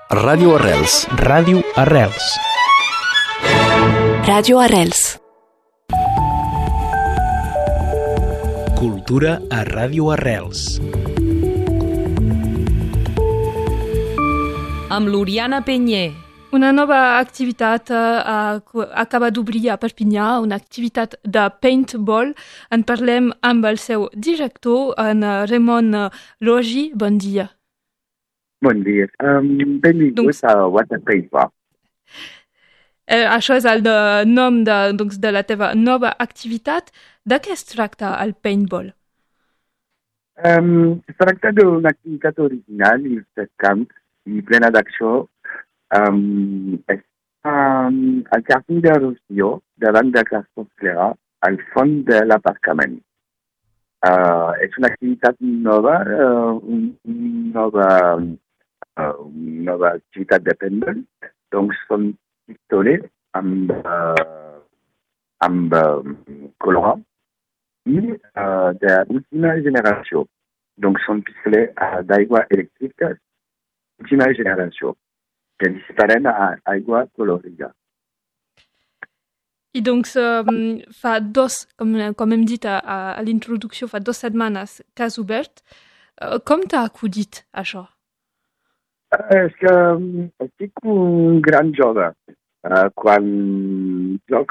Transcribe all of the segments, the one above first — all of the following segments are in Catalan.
Ràdio Arrels. Ràdio Arrels. Ràdio Arrels. Cultura a Ràdio Arrels. Amb l'Oriana Penyer. Una nova activitat acaba d'obrir a Perpinyà, una activitat de paintball. En parlem amb el seu director, en Ramon Logi. Bon dia. Bon dia. Benvinguts a Water Paintball. Això és el nom de la teva nova activitat. De què es tracta el paintball? Es tracta d'una activitat original i refrescant i plena d'acció. Al jardí de Rosselló, davant de Carrefour Clara, al fons de l'aparcament. És una activitat nova, una nova activitat de paintball. Donc són pistolets amb colorant i d'última generació. Donc són pistolets d'aigua elèctrica d'última generació que disparen a aigua colorida. I doncs fa com hem dit a l'introducció, fa 2 setmanes que has obert. Com t'ha acudit això? És que estic un gran jove. Quan joc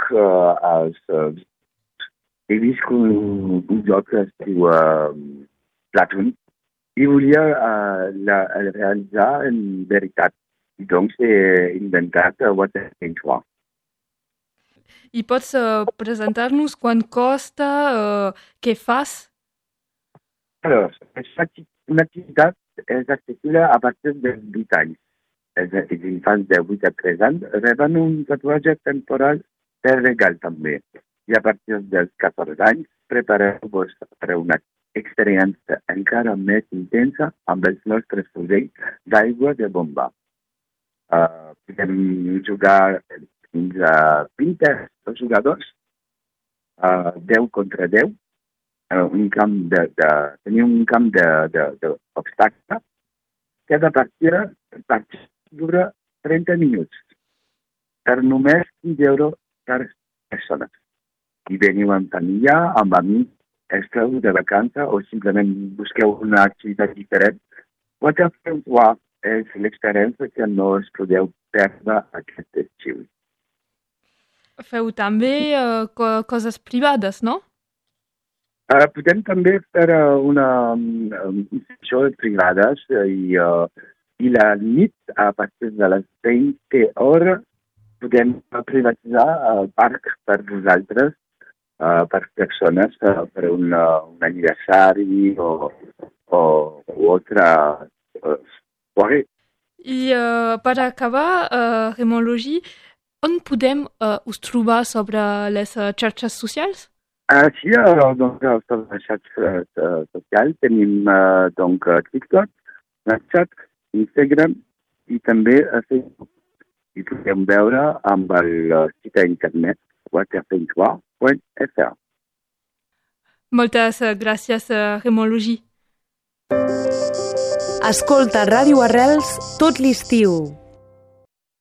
he vist un joc que es diu Platoon i volia realitzar en veritat. I doncs he inventat Water Paintball. I pots presentar-nos quant costa, què fas? Alors, una activitat és accessible a partir de 8 anys. Els infants de 8 a 13 anys reben un tatuatge temporal de regal també. I a partir dels 14 anys prepareu-vos per una experiència encara més intensa amb els nostres fusells d'aigua de bomba. Podem jugar fins a 20 jugadors, 10 contra 10, tenir un camp d'obstacle. Cada partida dura 30 minuts, per només 15 euros per persona. I veniu amb família, amb amics, esteu de vacances o simplement busqueu una activitat diferent. Water Paintball és l'experiència que no us podeu perdre aquest estiu. Feu també coses privades, no? Podem també fer una sessió privades i la nit, a partir de les 20 hores, podem privatitzar el parc per vosaltres, per persones, per un aniversari o altra soirée. I per acabar, Ramon Logi, on podem us trobar sobre les xarxes socials? Sí, doncs, sobre les xarxes socials tenim TikTok, Snapchat, Instagram i també a Facebook. I podem veure amb el site internet waterpaintball.fr. Moltes gràcies, Ramon Logi. Escolta Ràdio Arrels tot l'estiu.